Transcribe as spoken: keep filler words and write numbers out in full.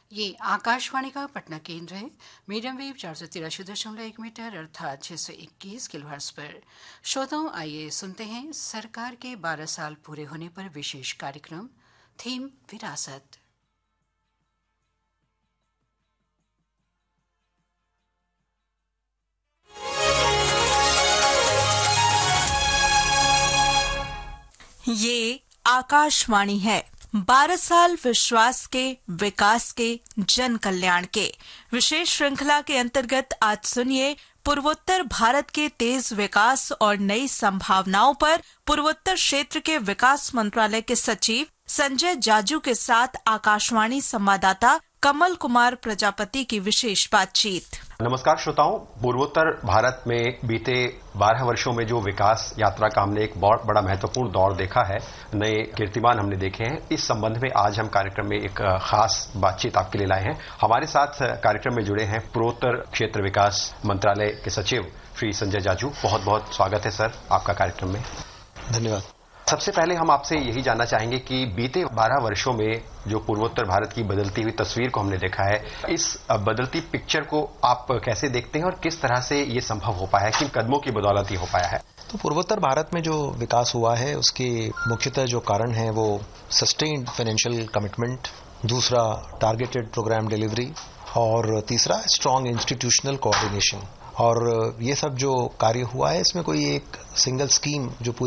ये आकाशवाणी का पटना केंद्र है। मीडियम वेव चार सौ तिरासी दशमलव एक मीटर अर्थात छह सौ इक्कीस किलोहर्ट्ज पर। श्रोताओं, आइए सुनते हैं सरकार के बारह साल पूरे होने पर विशेष कार्यक्रम थीम विरासत। ये आकाशवाणी है। बारह साल विश्वास के, विकास के, जन कल्याण के विशेष श्रृंखला के अंतर्गत आज सुनिए पूर्वोत्तर भारत के तेज विकास और नई संभावनाओं पर पूर्वोत्तर क्षेत्र के विकास मंत्रालय के सचिव संजय जाजू के साथ आकाशवाणी संवाददाता कमल कुमार प्रजापति की विशेष बातचीत। नमस्कार श्रोताओं, पूर्वोत्तर भारत में बीते बारह वर्षों में जो विकास यात्रा का हमने एक बहुत बड़ा महत्वपूर्ण दौर देखा है, नए कीर्तिमान हमने देखे हैं। इस संबंध में आज हम कार्यक्रम में एक खास बातचीत आपके लिए लाए हैं। हमारे साथ कार्यक्रम में जुड़े हैं पूर्वोत्तर क्षेत्र विकास मंत्रालय के सचिव श्री संजय जाजू। बहुत बहुत स्वागत है सर आपका कार्यक्रम में। धन्यवाद। सबसे पहले हम आपसे यही जानना चाहेंगे कि बीते बारह वर्षों में जो पूर्वोत्तर भारत की बदलती हुई तस्वीर को हमने देखा है, इस बदलती पिक्चर को आप कैसे देखते हैं और किस तरह से ये संभव हो पाया है, किन कदमों की बदौलत ही हो पाया है? तो पूर्वोत्तर भारत में जो विकास हुआ है उसके मुख्यतः जो कारण है वो सस्टेन्ड फाइनेंशियल कमिटमेंट, दूसरा टारगेटेड प्रोग्राम डिलीवरी और तीसरा स्ट्रांग इंस्टीट्यूशनल कोऑर्डिनेशन। और ये सब जो कार्य हुआ है इसमें कोई एक सिंगल स्कीम जो